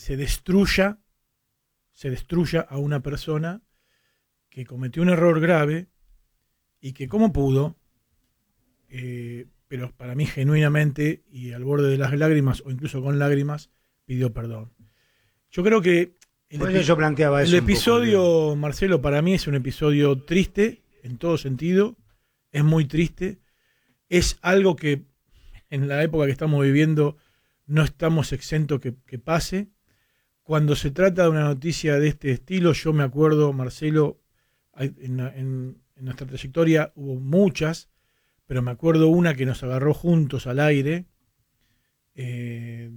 se destruya a una persona que cometió un error grave y que como pudo, pero para mí genuinamente y al borde de las lágrimas o incluso con lágrimas, pidió perdón. Yo creo que yo planteaba el eso episodio, Marcelo, para mí es un episodio triste en todo sentido, es muy triste, es algo que en la época que estamos viviendo no estamos exentos que pase. Cuando se trata de una noticia de este estilo, yo me acuerdo, Marcelo, en nuestra trayectoria hubo muchas, pero me acuerdo una que nos agarró juntos al aire, en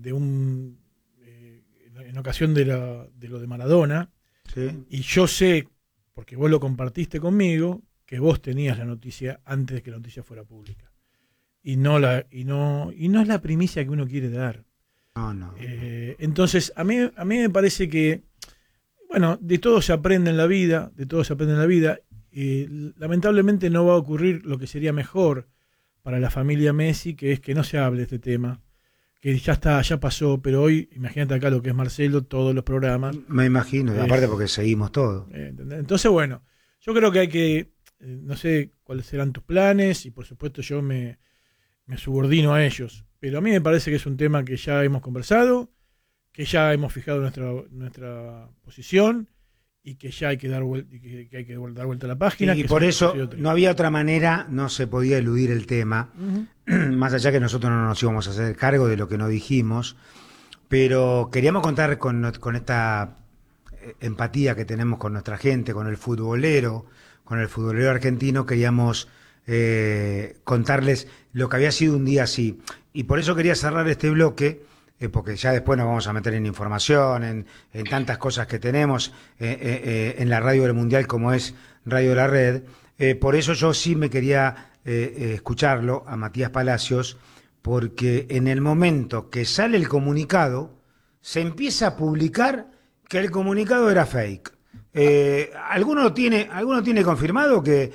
ocasión de lo de Maradona, ¿sí? Y yo sé, porque vos lo compartiste conmigo, que vos tenías la noticia antes de que la noticia fuera pública. Y no es la primicia que uno quiere dar. No. Entonces, a mí me parece que, bueno, de todo se aprende en la vida, lamentablemente no va a ocurrir lo que sería mejor para la familia Messi, que es que no se hable de este tema, que ya está, ya pasó, pero hoy, imagínate acá lo que es Marcelo, todos los programas. Me imagino, aparte porque seguimos todo. Entonces, bueno, yo creo que hay que, no sé cuáles serán tus planes, y por supuesto yo me subordino a ellos, pero a mí me parece que es un tema que ya hemos conversado, que ya hemos fijado nuestra posición, y que ya hay que dar vuelta, dar vuelta a la página. Y por eso no había otra manera, no se podía eludir el tema, más allá que nosotros no nos íbamos a hacer cargo de lo que no dijimos, pero queríamos contar con esta empatía que tenemos con nuestra gente, con el futbolero argentino, queríamos contarles lo que había sido un día así. Y por eso quería cerrar este bloque, porque ya después nos vamos a meter en información, en tantas cosas que tenemos en la radio del Mundial como es Radio La Red. Por eso yo sí me quería escucharlo a Matías Palacios, porque en el momento que sale el comunicado, se empieza a publicar que el comunicado era fake. ¿Alguno tiene confirmado que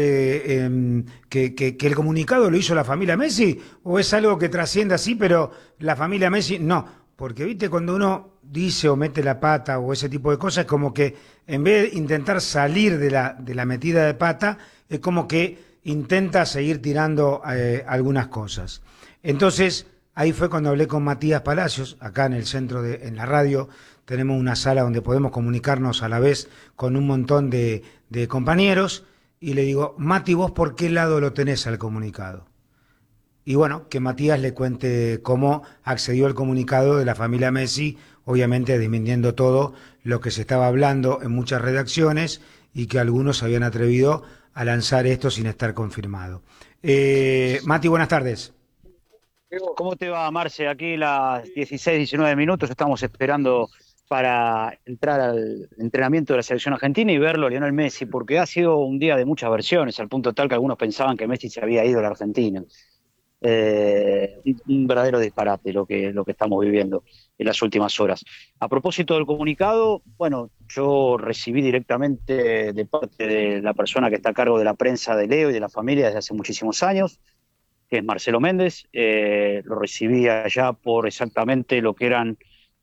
el comunicado lo hizo la familia Messi? ¿O es algo que trasciende así, pero la familia Messi no? Porque, viste, cuando uno dice o mete la pata o ese tipo de cosas, es como que en vez de intentar salir de la metida de pata, es como que intenta seguir tirando algunas cosas. Entonces, ahí fue cuando hablé con Matías Palacios, acá en el centro, en la radio. Tenemos una sala donde podemos comunicarnos a la vez con un montón de compañeros, y le digo, Mati, ¿vos por qué lado lo tenés al comunicado? Y bueno, que Matías le cuente cómo accedió al comunicado de la familia Messi, obviamente desmintiendo todo lo que se estaba hablando en muchas redacciones y que algunos se habían atrevido a lanzar esto sin estar confirmado. Mati, buenas tardes. ¿Cómo te va, Marce? Aquí las 16, 19 minutos, estamos esperando para entrar al entrenamiento de la selección argentina y verlo a Lionel Messi, porque ha sido un día de muchas versiones, al punto tal que algunos pensaban que Messi se había ido a la Argentina. Un verdadero disparate lo que estamos viviendo en las últimas horas. A propósito del comunicado, bueno, yo recibí directamente de parte de la persona que está a cargo de la prensa de Leo y de la familia desde hace muchísimos años, que es Marcelo Méndez. Lo recibí allá por exactamente lo que eran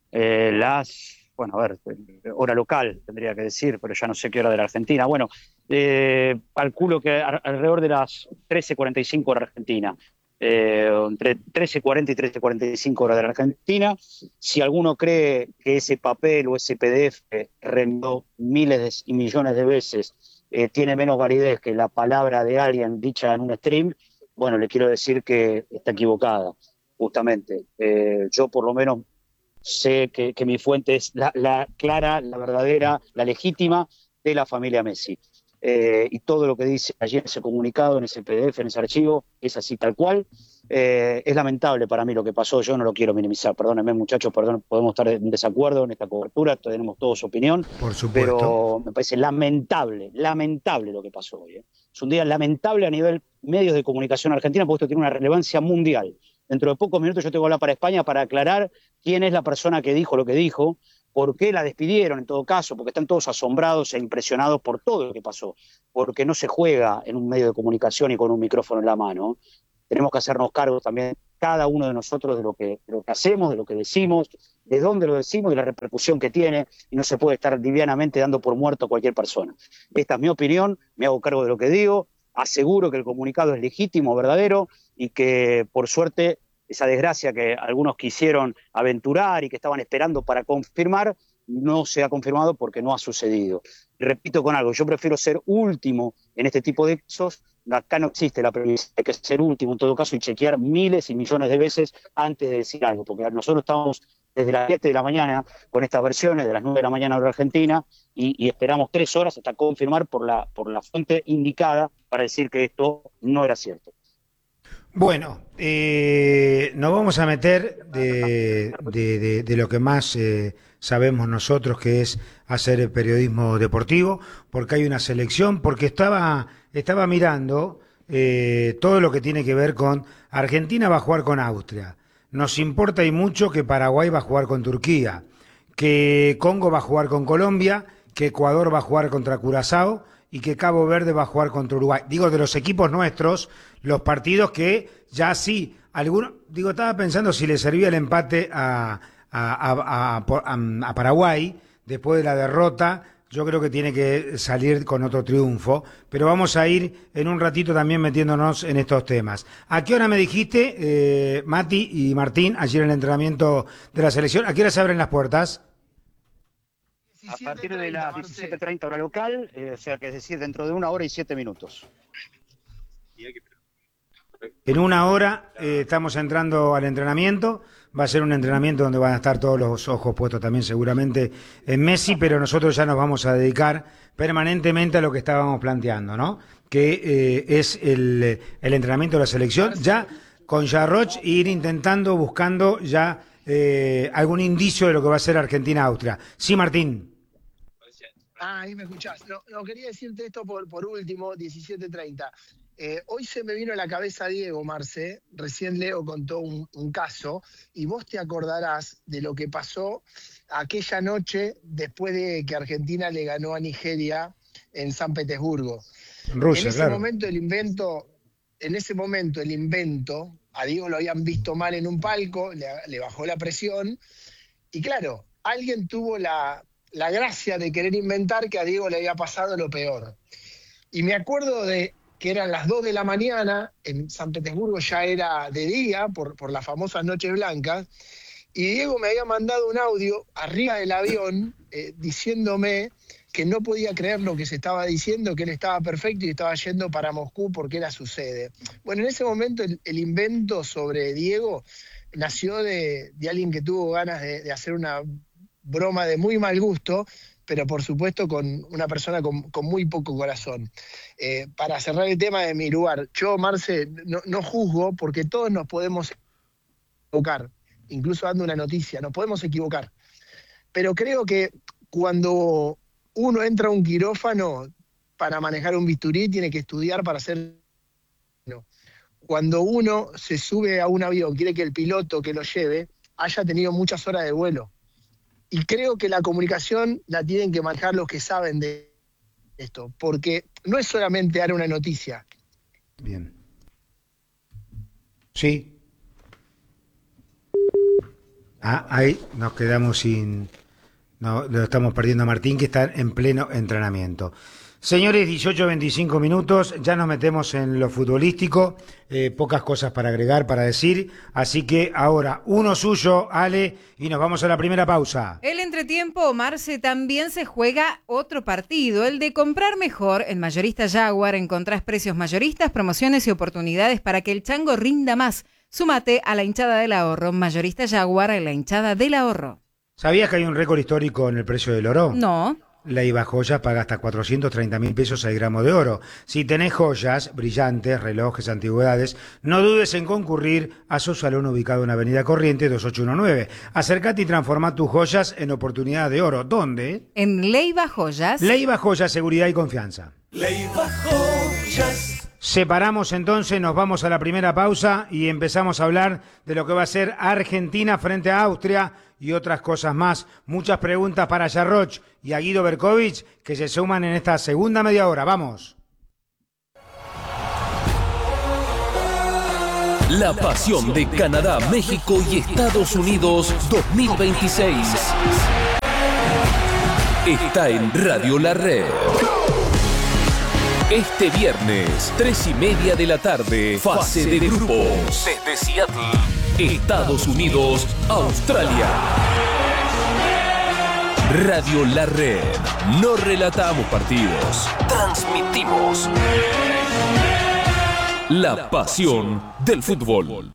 hora local, tendría que decir, pero ya no sé qué hora de la Argentina. Bueno, calculo que alrededor de las 13:45 hora argentina. Entre 13:40 y 13:45 horas de la Argentina. Si alguno cree que ese papel o ese PDF reenvió miles y millones de veces tiene menos validez que la palabra de alguien dicha en un stream, bueno, le quiero decir que está equivocada, justamente. Yo por lo menos sé que mi fuente es la clara, la verdadera, la legítima de la familia Messi. Y todo lo que dice allí en ese comunicado, en ese PDF, en ese archivo, es así tal cual. Es lamentable para mí lo que pasó, yo no lo quiero minimizar, perdónenme muchachos, podemos estar en desacuerdo en esta cobertura, tenemos todos opinión, por supuesto, pero me parece lamentable lo que pasó hoy. Es un día lamentable a nivel medios de comunicación argentina, porque esto tiene una relevancia mundial. Dentro de pocos minutos yo tengo que hablar para España para aclarar quién es la persona que dijo lo que dijo, por qué la despidieron en todo caso, porque están todos asombrados e impresionados por todo lo que pasó, porque no se juega en un medio de comunicación y con un micrófono en la mano. tenemos que hacernos cargo también cada uno de nosotros de lo que hacemos, de lo que decimos, de dónde lo decimos y la repercusión que tiene, y no se puede estar livianamente dando por muerto a cualquier persona. Esta es mi opinión, me hago cargo de lo que digo, aseguro que el comunicado es legítimo, verdadero, y que por suerte esa desgracia que algunos quisieron aventurar y que estaban esperando para confirmar, no se ha confirmado porque no ha sucedido. Repito con algo, yo prefiero ser último en este tipo de casos. Acá no existe la previsión, hay que ser último en todo caso y chequear miles y millones de veces antes de decir algo, porque nosotros estamos desde las 7 de la mañana con estas versiones, de las 9 de la mañana hora Argentina, y esperamos 3 horas hasta confirmar por la fuente indicada para decir que esto no era cierto. Bueno, nos vamos a meter de lo que más sabemos nosotros, que es hacer periodismo deportivo, porque hay una selección, porque estaba mirando todo lo que tiene que ver con Argentina va a jugar con Austria. Nos importa y mucho que Paraguay va a jugar con Turquía, que Congo va a jugar con Colombia, que Ecuador va a jugar contra Curazao y que Cabo Verde va a jugar contra Uruguay. Digo, de los equipos nuestros, los partidos que ya sí, estaba pensando si le servía el empate a Paraguay después de la derrota. Yo creo que tiene que salir con otro triunfo, pero vamos a ir en un ratito también metiéndonos en estos temas. ¿A qué hora me dijiste, Mati y Martín, ayer en el entrenamiento de la selección? ¿A qué hora se abren las puertas? A partir de las 17:30 hora local, o sea que es decir, dentro de 1 hora y 7 minutos. En 1 hora estamos entrando al entrenamiento. Va a ser un entrenamiento donde van a estar todos los ojos puestos también seguramente en Messi, pero nosotros ya nos vamos a dedicar permanentemente a lo que estábamos planteando, ¿no? Que es el entrenamiento de la selección, ya con Jarroch, ir intentando, buscando ya algún indicio de lo que va a ser Argentina-Austria. Sí, Martín. Ahí me escuchás. No, quería decirte esto por último, 17:30. Hoy se me vino a la cabeza Diego, Marce, recién Leo contó un caso, y vos te acordarás de lo que pasó aquella noche después de que Argentina le ganó a Nigeria en San Petersburgo. Rusia, en ese claro. momento el invento, a Diego lo habían visto mal en un palco, le bajó la presión, y claro, alguien tuvo la gracia de querer inventar que a Diego le había pasado lo peor. Y me acuerdo de que eran las 2 de la mañana, en San Petersburgo ya era de día, por las famosas noches blancas, y Diego me había mandado un audio arriba del avión diciéndome que no podía creer lo que se estaba diciendo, que él estaba perfecto y estaba yendo para Moscú porque era su sede. Bueno, en ese momento el invento sobre Diego nació de alguien que tuvo ganas de hacer una broma de muy mal gusto, pero por supuesto con una persona con muy poco corazón. Para cerrar el tema de mi lugar, yo, Marce, no juzgo, porque todos nos podemos equivocar, incluso dando una noticia, nos podemos equivocar. Pero creo que cuando uno entra a un quirófano para manejar un bisturí, tiene que estudiar para ser... Cuando uno se sube a un avión, quiere que el piloto que lo lleve haya tenido muchas horas de vuelo. Y creo que la comunicación la tienen que manejar los que saben de esto, porque no es solamente dar una noticia. Bien. Sí. Ahí nos quedamos sin... No, lo estamos perdiendo a Martín, que está en pleno entrenamiento. Señores, 18:25 minutos, ya nos metemos en lo futbolístico, pocas cosas para agregar, para decir, así que ahora uno suyo, Ale, y nos vamos a la primera pausa. El entretiempo, Marce, también se juega otro partido, el de comprar mejor. En Mayorista Jaguar encontrás precios mayoristas, promociones y oportunidades para que el chango rinda más. Súmate a la hinchada del ahorro. Mayorista Jaguar, la hinchada del ahorro. ¿Sabías que hay un récord histórico en el precio del oro? No. La IVA Joyas paga hasta 430.000 pesos al gramo de oro. Si tenés joyas, brillantes, relojes, antigüedades, no dudes en concurrir a su salón ubicado en Avenida Corrientes 2819. Acércate y transforma tus joyas en oportunidad de oro. ¿Dónde? En Leiva Joyas. Leiva Joyas, seguridad y confianza. Leiva Joyas. Separamos entonces, nos vamos a la primera pausa y empezamos a hablar de lo que va a ser Argentina frente a Austria y otras cosas más. Muchas preguntas para Jarroch y a Guido Berkovich que se suman en esta segunda media hora. ¡Vamos! La pasión de Canadá, México y Estados Unidos 2026. Está en Radio La Red. Este viernes, 3:30 de la tarde, fase de grupos. Desde Seattle, Estados Unidos, Australia. Radio La Red. No relatamos partidos, transmitimos la pasión del fútbol.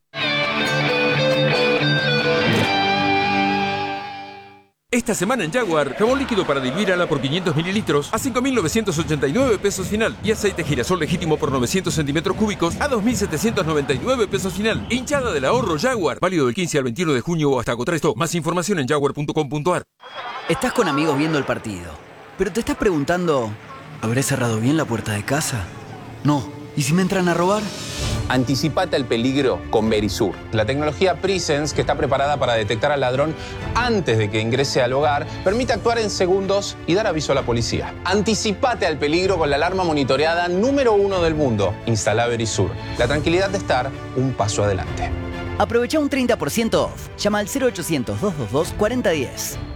Esta semana en Jaguar, jabón líquido para diluir ala por 500 mililitros a 5.989 pesos final y aceite girasol legítimo por 900 centímetros cúbicos a 2.799 pesos final. Hinchada del ahorro Jaguar, válido del 15 al 21 de junio o hasta agotar stock. Más información en jaguar.com.ar. Estás con amigos viendo el partido, pero te estás preguntando, ¿habré cerrado bien la puerta de casa? No. ¿Y si me entran a robar? Anticipate al peligro con Verisur, la tecnología Presence que está preparada para detectar al ladrón antes de que ingrese al hogar, permite actuar en segundos y dar aviso a la policía. Anticipate al peligro con la alarma monitoreada número 1 del mundo. Instala Verisur, la tranquilidad de estar un paso adelante. Aprovecha un 30% off. Llama al 0800-222-4010.